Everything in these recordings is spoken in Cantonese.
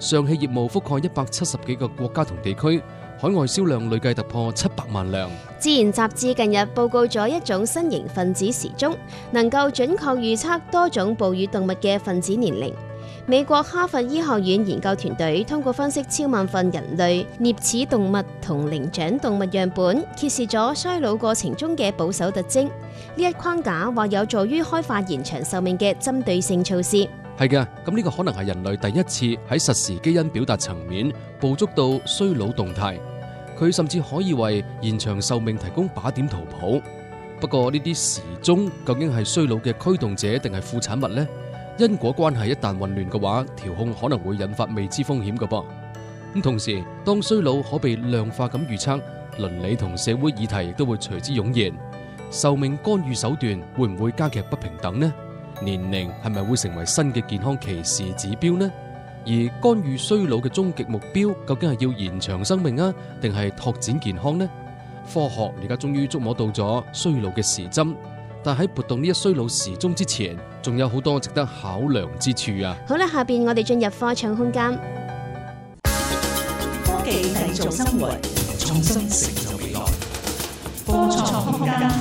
上汽業務覆蓋170幾個國家同地區，海外銷量累計突破700萬輛。 自然雜誌近日報告咗一種新型分子時鐘，能夠準確預測多種哺乳動物嘅分子年齡。美國哈佛醫學院研究團隊通過分析超萬份人類、齧齒動物同靈長動物樣本，揭示咗衰老過程中嘅保守特徵。呢一框架話有助於開發延長壽命嘅針對性措施。 係嘅，咁呢個可能係人類第一次喺實時基因表達層面捕捉到衰老動態，佢甚至可以為延長壽命提供把點圖譜。不過呢啲時鐘究竟係衰老嘅驅動者定係副產物呢？因果關係一旦混亂嘅話，調控可能會引發未知風險嘅噃。咁同時，當衰老可被量化咁預測，倫理同社會議題亦都會隨之湧現。壽命干預手段會唔會加劇不平等呢？年齡係咪會成為新嘅健康歧視指標呢？而干預衰老嘅終極目標究竟係要延長生命啊，定係拓展健康呢？科學而家終於觸摸到咗衰老嘅時針，但喺撥動呢一衰老時鐘之前，仲有好多值得考量之處啊！ 好啦，下邊我哋進入科創空間。 科技製造生活，創新成就未來。科創空間。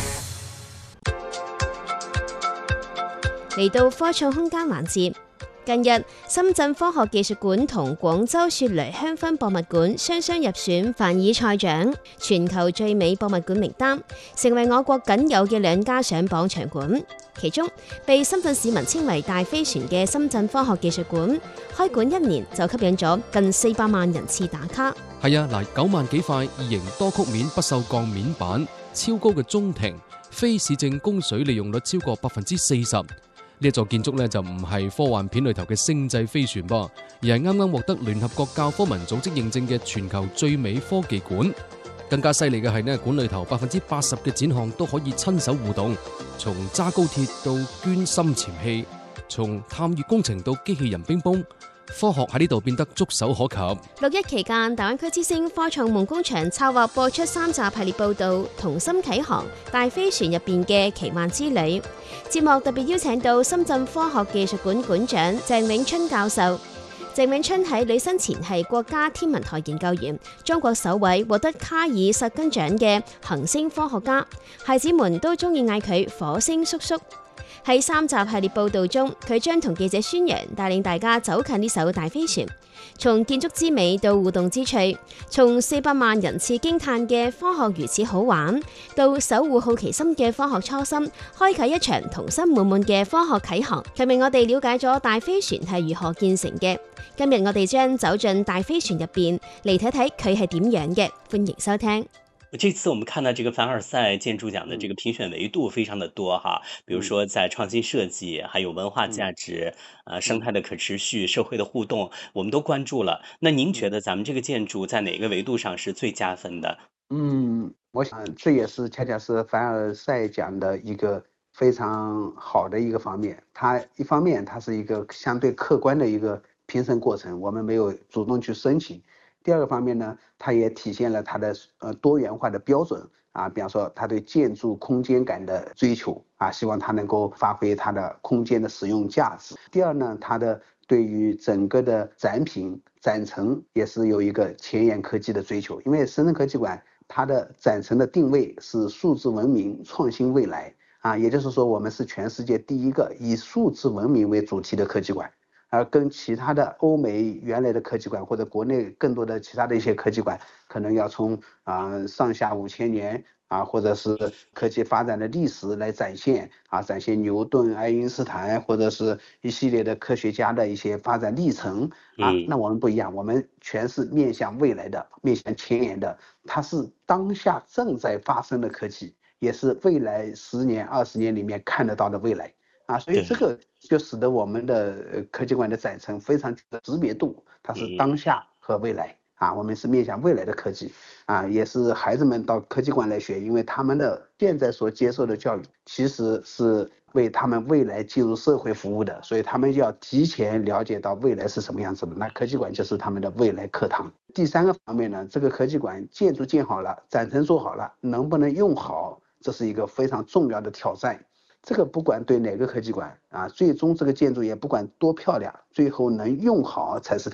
嚟到科創空間環節，近日深圳科學技術館同廣州雪梨香薰博物館雙雙入選凡爾賽獎全球最美博物館名單，成為我國僅有嘅2家上榜場館。其中被深圳市民稱為大飛船嘅深圳科學技術館，開館1年就吸引咗近400萬人次打卡。 係啊，嗱，9萬幾塊異形多曲面不鏽鋼面板，超高嘅中庭，非市政供水利用率超過40%。呢一座建築咧就唔係科幻片裏頭嘅星際飛船噃，而係啱啱獲得聯合國教科文組織認證嘅全球最美科技館。更加犀利嘅係呢，館裏頭80%嘅展項都可以親手互動，從揸高鐵到捐深潛器，從探月工程到機器人乒乓，科學喺呢度變得觸手可及。 6一期間，大灣區之星科創夢工場策劃播出3集系列報導《同心啟航大飛船》入邊嘅奇幻之旅。節目特別邀請到深圳科學技術館館長鄭永春教授。鄭永春喺履新前係國家天文台研究員，中國首位獲得卡爾薩根獎嘅行星科學家。孩子們都中意嗌佢火星叔叔。喺3集系列報導中，佢將同記者宣揚，帶領大家走近呢艘大飛船，從建築之美到互動之趣，從400萬人次驚嘆嘅科學如此好玩，到守護好奇心嘅科學初心，開啟一場童心滿滿嘅科學啟航。琴日我哋了解咗大飛船係如何建成嘅，今日我哋將走進大飛船入邊，嚟睇睇佢係點樣嘅。歡迎收聽。 這次我們看到這個凡爾賽建築獎的這個評選維度非常的多哈，比如說在創新設計，還有文化價值，生態的可持續，社會的互動，我們都關注了。那您覺得咱們這個建築在哪個維度上是最加分的？ 我想這也是恰恰是凡爾賽獎的一個非常好的一個方面。它一方面它是一個相對客觀的一個評審過程，我們沒有主動去申請。第二個方面呢，它也體現了它的多元化的標準啊，比方說它對建築空間感的追求啊，希望它能夠發揮它的空間的使用價值。第二呢，它的對於整個的展品展陳也是有一個前沿科技的追求，因為深圳科技館它的展陳的定位是數字文明創新未來啊，也就是說我們是全世界第一個以數字文明為主題的科技館。而跟其他的歐美原來的科技館或者國內更多的其他的一些科技館，可能要從上下5000年或者是科技發展的歷史來展現展現牛頓、愛因斯坦或者是一系列的科學家的一些發展歷程那我們不一樣，我們全是面向未來的，面向前沿的，它是當下正在發生的科技，也是未來10年、20年裏面看得到的未來所以這個就使得我們的科技館的展陳非常的識別度，它是當下和未來我們是面向未來的科技也是孩子們到科技館來學，因為他們的現在所接受的教育其實是為他們未來進入社會服務的，所以他們要提前了解到未來是什麼樣子的，那科技館就是他們的未來課堂。第三個方面呢，這個科技館建築建好了，展陳做好了，能不能用好，這是一個非常重要的挑戰。這個不管對哪個科技館最終這個建築也不管多漂亮，最後能用好才是